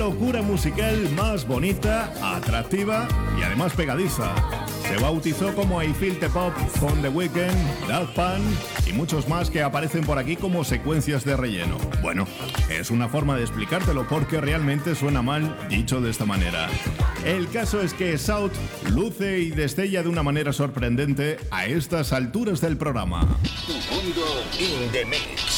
locura musical más bonita, atractiva y además pegadiza. Se bautizó como I Feel the Pop con The Weeknd, Daft Punk y muchos más que aparecen por aquí como secuencias de relleno. Bueno, es una forma de explicártelo porque realmente suena mal dicho de esta manera. El caso es que Shout luce y destella de una manera sorprendente a estas alturas del programa. Tu mundo in the mix.